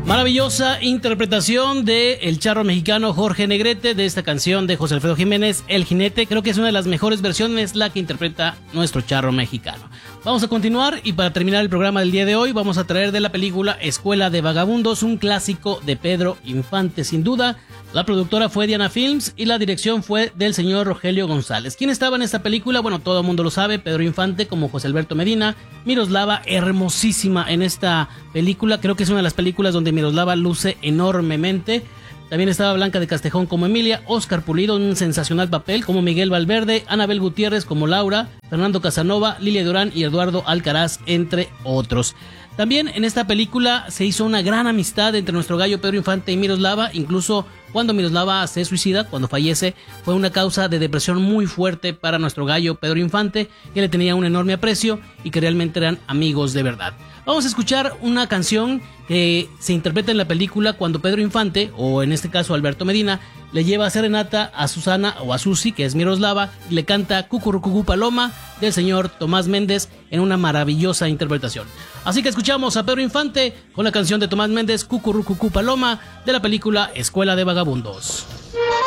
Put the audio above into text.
Maravillosa interpretación de el charro mexicano Jorge Negrete de esta canción de José Alfredo Jiménez, El Jinete. Creo que es una de las mejores versiones la que interpreta nuestro charro mexicano. Vamos a continuar y para terminar el programa del día de hoy vamos a traer de la película Escuela de Vagabundos, un clásico de Pedro Infante sin duda. La productora fue Diana Films y la dirección fue del señor Rogelio González. ¿Quién estaba en esta película? Bueno, todo el mundo lo sabe, Pedro Infante como José Alberto Medina, Miroslava, hermosísima en esta película, creo que es una de las películas donde Miroslava luce enormemente. También estaba Blanca de Castejón como Emilia, Óscar Pulido en un sensacional papel como Miguel Valverde, Anabel Gutiérrez como Laura, Fernando Casanova, Lilia Durán y Eduardo Alcaraz, entre otros. También en esta película se hizo una gran amistad entre nuestro gallo Pedro Infante y Miroslava, incluso cuando Miroslava se suicida, cuando fallece, fue una causa de depresión muy fuerte para nuestro gallo Pedro Infante, que le tenía un enorme aprecio y que realmente eran amigos de verdad. Vamos a escuchar una canción que se interpreta en la película cuando Pedro Infante, o en este caso Alberto Medina, le lleva serenata a Susana o a Susi, que es Miroslava, y le canta Cucurucucú Paloma del señor Tomás Méndez en una maravillosa interpretación. Así que escuchamos a Pedro Infante con la canción de Tomás Méndez, Cucurucucú Paloma, de la película Escuela de Vagabundos.